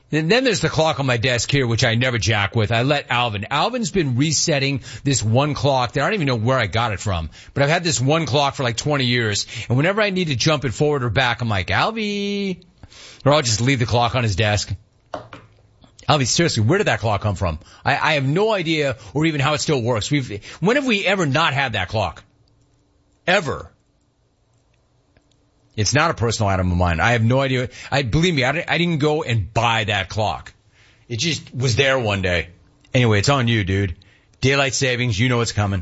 And then there's the clock on my desk here, which I never jack with. I let Alvin. Alvin's been resetting this one clock that I don't even know where I got it from. But I've had this one clock for like 20 years. And whenever I need to jump it forward or back, I'm like, Alvy. Or I'll just leave the clock on his desk. Alvy, seriously, where did that clock come from? I have no idea or even how it still works. When have we ever not had that clock? Ever. It's not a personal item of mine. I have no idea. Believe me, I didn't go and buy that clock. It just was there one day. Anyway, it's on you, dude. Daylight savings, you know what's coming.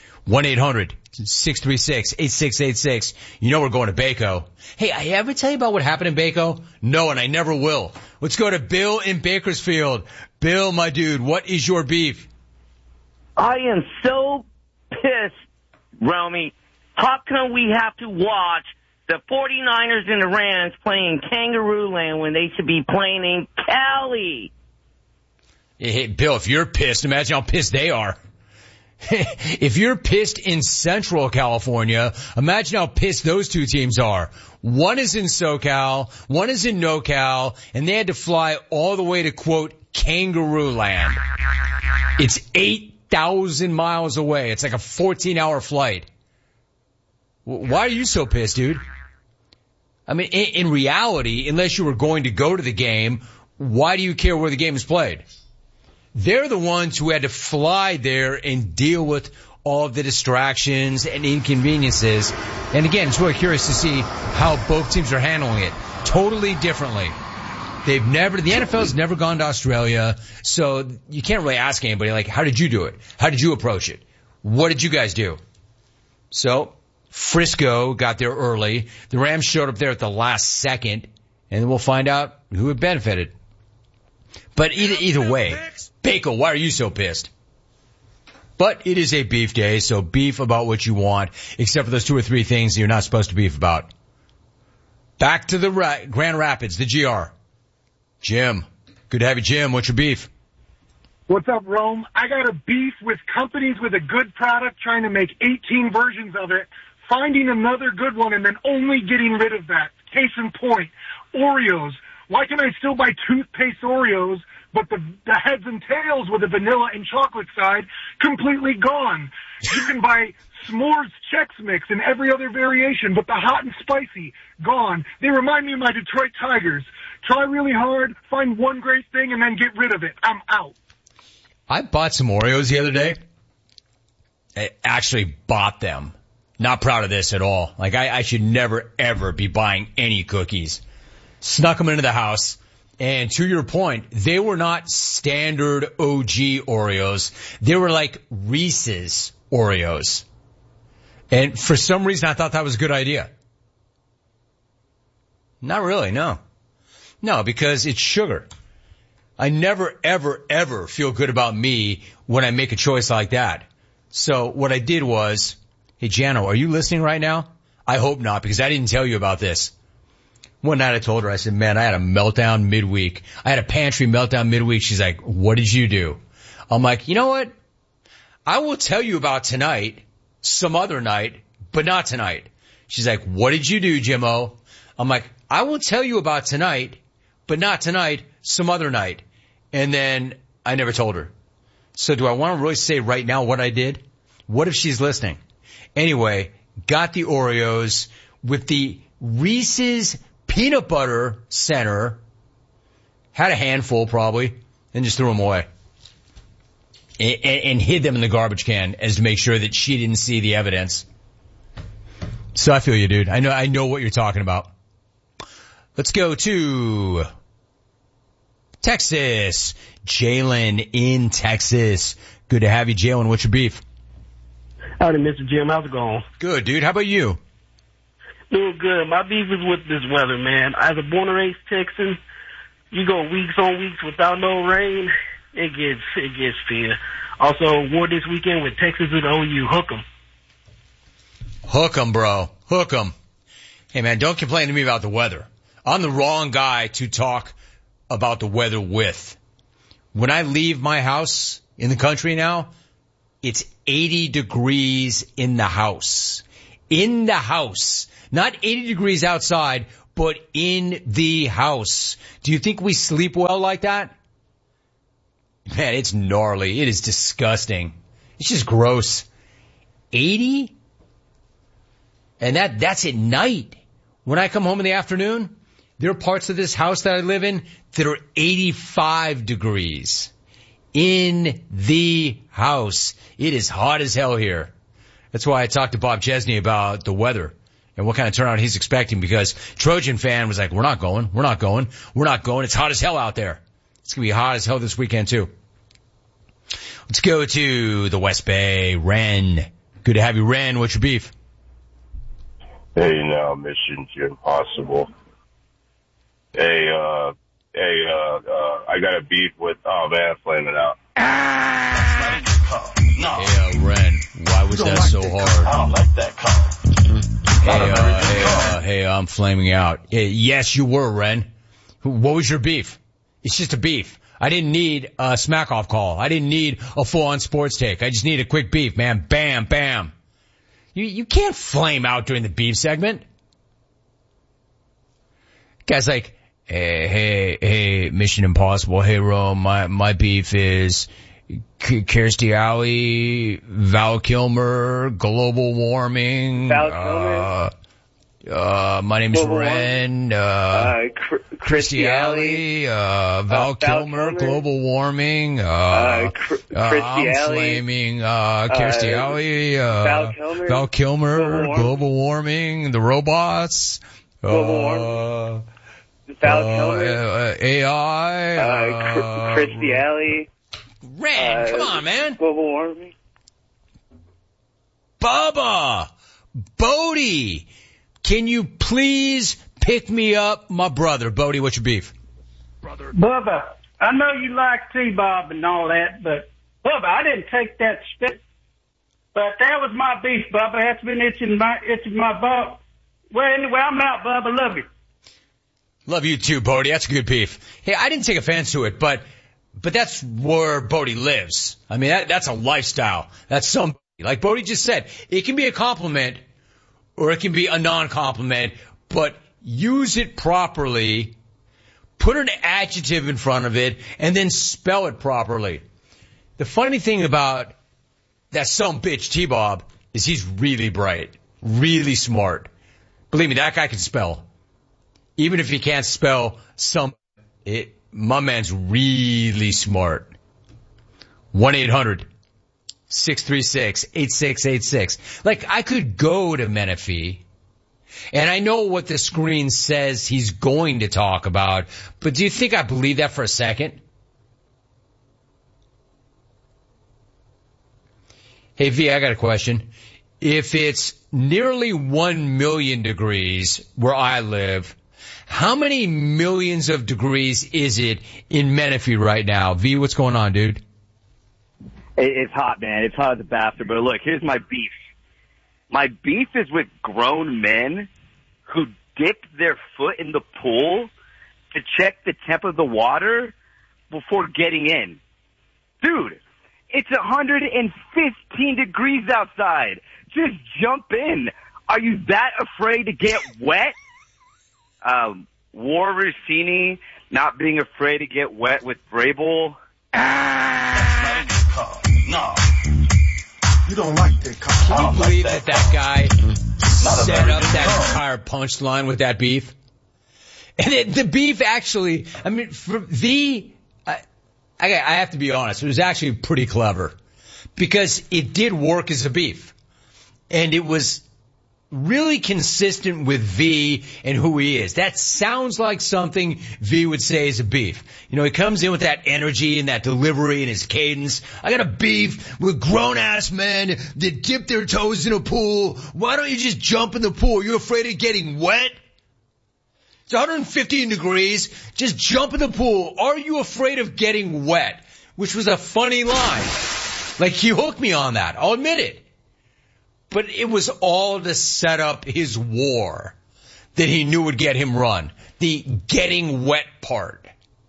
1-800-636-8686. You know we're going to Baco. Hey, I ever tell you about what happened in Baco? No, and I never will. Let's go to Bill in Bakersfield. Bill, my dude, what is your beef? I am so pissed, Romy. How come we have to watch the 49ers and the Rams playing Kangaroo Land when they should be playing in Cali? Hey, Bill, if you're pissed, imagine how pissed they are. If you're pissed in Central California, imagine how pissed those two teams are. One is in SoCal, one is in NoCal, and they had to fly all the way to, quote, Kangaroo Land. It's 8,000 miles away. It's like a 14-hour flight. Why are you so pissed, dude? I mean, in reality, unless you were going to go to the game, why do you care where the game is played? They're the ones who had to fly there and deal with all of the distractions and inconveniences. And again, it's really curious to see how both teams are handling it totally differently. The NFL's never gone to Australia, so you can't really ask anybody, like, how did you do it? How did you approach it? What did you guys do? So, Frisco got there early. The Rams showed up there at the last second, and we'll find out who it benefited. But either way, Baco, why are you so pissed? But it is a beef day, so beef about what you want, except for those 2 or 3 things that you're not supposed to beef about. Back to the Grand Rapids, the GR. Jim. Good to have you, Jim. What's your beef? What's up, Rome? I got a beef with companies with a good product trying to make 18 versions of it, finding another good one, and then only getting rid of that. Case in point, Oreos. Why can I still buy toothpaste Oreos, but the heads and tails with the vanilla and chocolate side completely gone? You can buy s'mores Chex Mix and every other variation, but the hot and spicy, gone. They remind me of my Detroit Tigers. Try really hard, find one great thing, and then get rid of it. I'm out. I bought some Oreos the other day. I actually bought them. Not proud of this at all. Like, I should never, ever be buying any cookies. Snuck them into the house. And to your point, they were not standard OG Oreos. They were like Reese's Oreos. And for some reason, I thought that was a good idea. Not really, no. No, because it's sugar. I never, ever, ever feel good about me when I make a choice like that. So what I did was, hey, Jano, are you listening right now? I hope not, because I didn't tell you about this. One night I told her, I said, man, I had a meltdown midweek. I had a pantry meltdown midweek. She's like, what did you do? I'm like, you know what? I will tell you about tonight, some other night, but not tonight. She's like, what did you do, Jimmo? I'm like, I will tell you about tonight, but not tonight, some other night. And then I never told her. So do I want to really say right now what I did? What if she's listening? Anyway, got the Oreos with the Reese's peanut butter center, had a handful probably, and just threw them away. And hid them in the garbage can as to make sure that she didn't see the evidence. So I feel you, dude. I know what you're talking about. Let's go to Texas. Jalen in Texas. Good to have you, Jalen. What's your beef? Howdy, Mr. Jim. How's it going? Good, dude. How about you? Doing good. My beef is with this weather, man. As a born and raised Texan, you go weeks on weeks without no rain, it gets to you. Also, war this weekend with Texas and OU. Hook 'em. Hook 'em, bro. Hook 'em. Hey, man, don't complain to me about the weather. I'm the wrong guy to talk about the weather with. When I leave my house in the country now, it's 80 degrees in the house. In the house. Not 80 degrees outside, but in the house. Do you think we sleep well like that? Man, it's gnarly. It is disgusting. It's just gross. 80? And that's at night. When I come home in the afternoon, there are parts of this house that I live in that are 85 degrees. In the house. It is hot as hell here. That's why I talked to Bob Chesney about the weather and what kind of turnout he's expecting, because Trojan fan was like, we're not going. It's hot as hell out there. It's going to be hot as hell this weekend too. Let's go to the West Bay. Ren. Good to have you, Ren. What's your beef? Hey, now, Mission Impossible. Hey, I got a beef with, flaming out. No. Hey, Ren, why was that so hard? I don't like that car. Hey, I'm flaming out. Yes, you were, Ren. What was your beef? It's just a beef. I didn't need a smack-off call. I didn't need a full-on sports take. I just need a quick beef, man. Bam, bam. You can't flame out during the beef segment. Guy's like, hey, Mission Impossible. Hey, Rome, my beef is Kirstie Alley, Val Kilmer, global warming. Val Kilmer. My name's Ren, Kirstie Alley, Val Kilmer, global warming, Kirstie I'm Alley, flaming, Kirstie Alley, Val Kilmer, global warming, the robots, global warming, Val Kilmer, AI, Kirstie Alley, Ren, come on, man. Global warming. Bubba, Bodie, can you please pick me up my brother? Bodie, what's your beef? Bubba, I know you like T-Bob and all that, but Bubba, I didn't take that step. But that was my beef, Bubba. That's been itching my butt. Well, anyway, I'm out, Bubba. Love you. Love you too, Bodie. That's a good beef. Hey, I didn't take offense to it, but that's where Bodie lives. I mean, that's a lifestyle. That's somebody. Like Bodie just said, it can be a compliment or it can be a non-compliment, but use it properly, put an adjective in front of it, and then spell it properly. The funny thing about that sumbitch T-Bob is he's really bright, really smart. Believe me, that guy can spell. Even if he can't spell my man's really smart. 1-800-636-8686. Like, I could go to Menifee, and I know what the screen says he's going to talk about, but do you think I believe that for a second? Hey, V, I got a question. If it's nearly 1 million degrees where I live, how many millions of degrees is it in Menifee right now? V, what's going on, dude? It's hot, man. It's hot as a bastard. But look, here's my beef. My beef is with grown men who dip their foot in the pool to check the temp of the water before getting in. Dude, it's 115 degrees outside. Just jump in. Are you that afraid to get wet? War Rossini not being afraid to get wet with Vrabel. No. You don't like that car. Can you believe that guy set up that entire punchline with that beef? And the beef actually, I mean, for I have to be honest, it was actually pretty clever because it did work as a beef. And it was really consistent with V and who he is. That sounds like something V would say is a beef. You know, he comes in with that energy and that delivery and his cadence. I got a beef with grown-ass men that dip their toes in a pool. Why don't you just jump in the pool? You're afraid of getting wet? It's 115 degrees. Just jump in the pool. Are you afraid of getting wet? Which was a funny line. Like, he hooked me on that. I'll admit it. But it was all to set up his war that he knew would get him run. The getting wet part.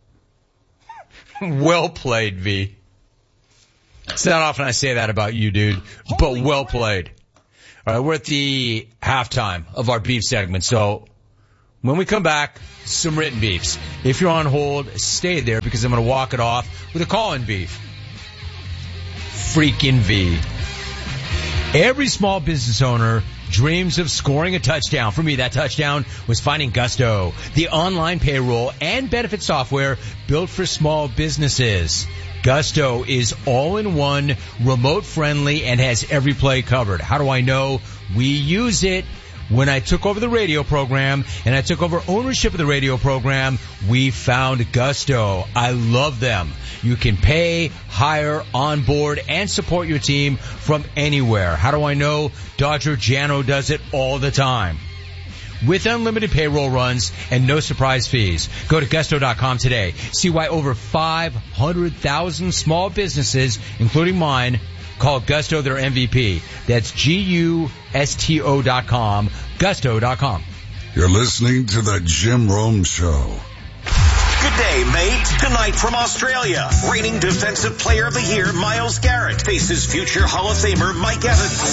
Well played, V. It's not often I say that about you, dude, but well played. All right, we're at the halftime of our beef segment, so When we come back, some written beefs. If you're on hold, stay there because I'm going to walk it off with a call-in beef. Freaking V. Every small business owner dreams of scoring a touchdown. For me, that touchdown was finding Gusto, the online payroll and benefit software built for small businesses. Gusto is all-in-one, remote-friendly, and has every play covered. How do I know? We use it. When I took over the radio program and I took over ownership of the radio program, we found Gusto. I love them. You can pay, hire, onboard, and support your team from anywhere. How do I know? Dodger Jano does it all the time. With unlimited payroll runs and no surprise fees. Go to Gusto.com today. See why over 500,000 small businesses, including mine, call Gusto their MVP. That's Gusto.com. Gusto.com. You're listening to the Jim Rome Show. Good day, mate. Tonight from Australia, reigning Defensive Player of the Year, Myles Garrett, faces future Hall of Famer Mike Evans.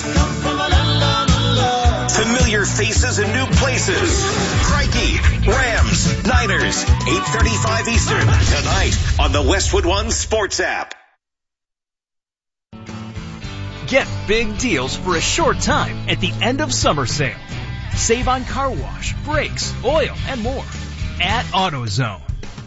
Familiar faces in new places. Crikey, Rams, Niners, 8:35 Eastern, tonight on the Westwood One Sports app. Get big deals for a short time at the end of summer sale. Save on car wash, brakes, oil, and more at AutoZone.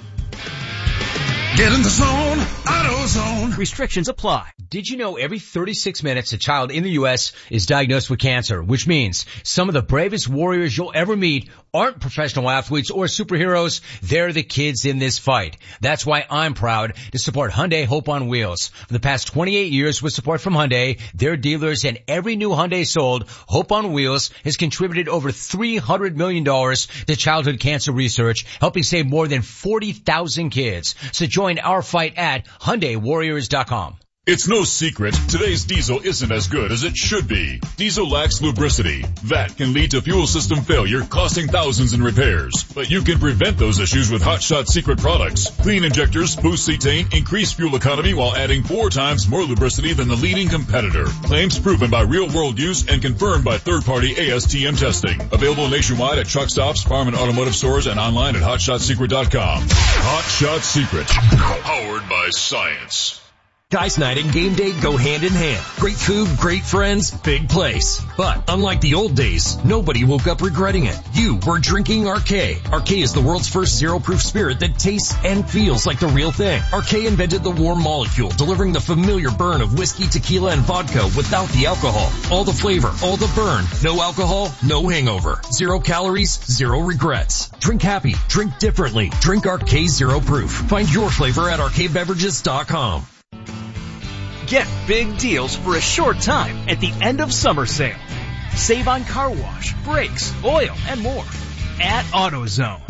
Get in the zone, AutoZone. Restrictions apply. Did you know every 36 minutes a child in the U.S. is diagnosed with cancer, which means some of the bravest warriors you'll ever meet aren't professional athletes or superheroes. They're the kids in this fight. That's why I'm proud to support Hyundai Hope on Wheels. For the past 28 years with support from Hyundai, their dealers, and every new Hyundai sold, Hope on Wheels has contributed over $300 million to childhood cancer research, helping save more than 40,000 kids. So join our fight at HyundaiWarriors.com. It's no secret, today's diesel isn't as good as it should be. Diesel lacks lubricity. That can lead to fuel system failure, costing thousands in repairs. But you can prevent those issues with Hot Shot Secret products. Clean injectors, boost cetane, increase fuel economy while adding 4 times more lubricity than the leading competitor. Claims proven by real-world use and confirmed by third-party ASTM testing. Available nationwide at truck stops, farm and automotive stores, and online at HotShotSecret.com. Hot Shot Secret. Powered by science. Guys Night and game day go hand in hand. Great food, great friends, big place. But unlike the old days, nobody woke up regretting it. You were drinking Arcade. Arcade is the world's first zero-proof spirit that tastes and feels like the real thing. Arcade invented the warm molecule, delivering the familiar burn of whiskey, tequila, and vodka without the alcohol. All the flavor, all the burn. No alcohol, no hangover. 0 calories, 0 regrets. Drink happy, drink differently. Drink Arcade Zero Proof. Find your flavor at arcadebeverages.com. Get big deals for a short time at the end of summer sale. Save on car wash, brakes, oil, and more at AutoZone.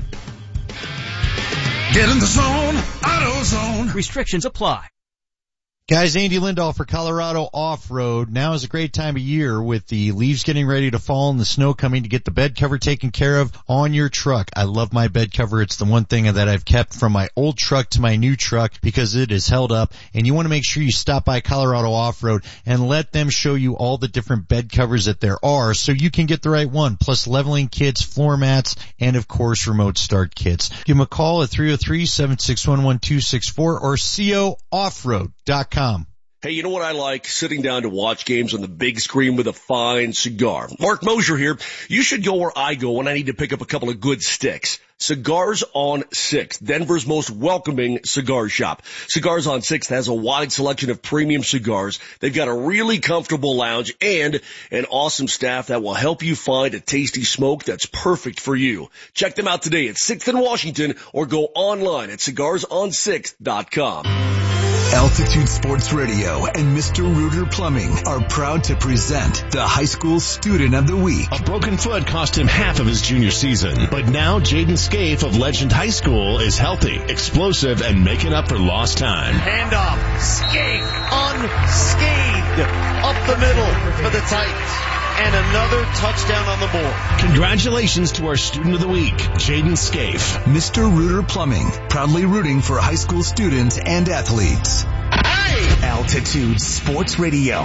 Get in the zone, AutoZone. Restrictions apply. Guys, Andy Lindahl for Colorado Off-Road. Now is a great time of year with the leaves getting ready to fall and the snow coming to get the bed cover taken care of on your truck. I love my bed cover. It's the one thing that I've kept from my old truck to my new truck because it is held up. And you want to make sure you stop by Colorado Off-Road and let them show you all the different bed covers that there are so you can get the right one. Plus leveling kits, floor mats, and of course remote start kits. Give them a call at 303-761-1264 or COOffroad.com. Hey, you know what I like? Sitting down to watch games on the big screen with a fine cigar. Mark Mosier here. You should go where I go when I need to pick up a couple of good sticks. Cigars on 6th, Denver's most welcoming cigar shop. Cigars on 6th has a wide selection of premium cigars. They've got a really comfortable lounge and an awesome staff that will help you find a tasty smoke that's perfect for you. Check them out today at 6th and Washington or go online at cigarsonsixth.com. Altitude Sports Radio and Mr. Rooter Plumbing are proud to present the High School Student of the Week. A broken foot cost him half of his junior season, but now Jaden Scaife of Legend High School is healthy, explosive, and making up for lost time. Handoff, Scaife, unscathed, up the middle for the Titans. And another touchdown on the board. Congratulations to our Student of the Week, Jaden Scaife. Mr. Rooter Plumbing, proudly rooting for high school students and athletes. Hey! Altitude Sports Radio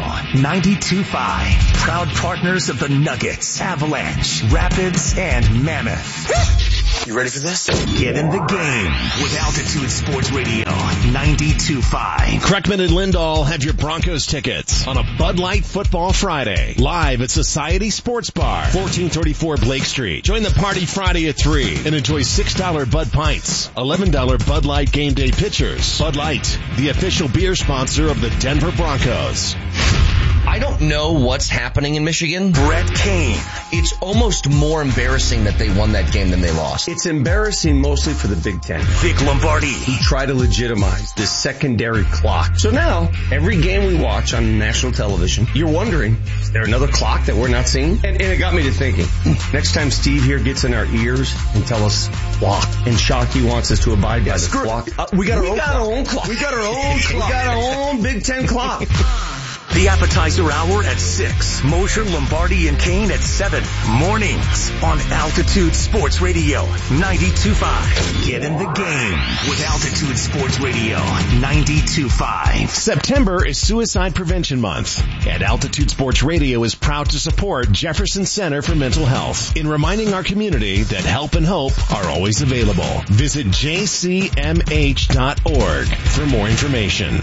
92.5. Proud partners of the Nuggets, Avalanche, Rapids, and Mammoth. You ready for this? Get in the game with Altitude Sports Radio 92.5. Kreckman and Lindahl have your Broncos tickets on a Bud Light Football Friday. Live at Society Sports Bar, 1434 Blake Street. Join the party Friday at 3 and enjoy $6 Bud Pints, $11 Bud Light Game Day Pitchers. Bud Light, the official beer sponsor of the Denver Broncos. I don't know what's happening in Michigan. Brett Kane. It's almost more embarrassing that they won that game than they lost. It's embarrassing mostly for the Big Ten. Vic Lombardi. Who try to legitimize this secondary clock. So now, every game we watch on national television, you're wondering, is there another clock that we're not seeing? And it got me to thinking, next time Steve here gets in our ears and tell us clock, and Shockey wants us to abide by the clock. We got our own clock. We got our own clock. We got our own Big Ten clock. The appetizer hour at 6. Mosher, Lombardi, and Kane at 7. Mornings on Altitude Sports Radio 92.5. Get in the game with Altitude Sports Radio 92.5. September is Suicide Prevention Month, and Altitude Sports Radio is proud to support Jefferson Center for Mental Health in reminding our community that help and hope are always available. Visit jcmh.org for more information.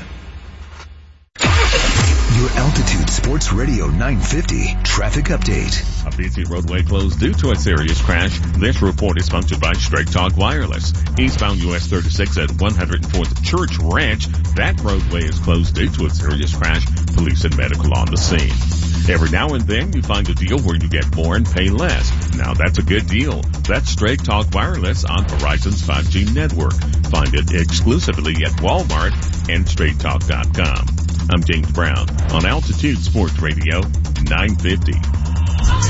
Your Altitude Sports Radio 950 traffic update. A busy roadway closed due to a serious crash. This report is sponsored by Straight Talk Wireless. Eastbound US 36 at 104th Church Ranch. That roadway is closed due to a serious crash. Police and medical on the scene. Every now and then you find a deal where you get more and pay less. Now that's a good deal. That's Straight Talk Wireless on Verizon's 5G network. Find it exclusively at Walmart and StraightTalk.com. I'm James Brown on Altitude Sports Radio 950.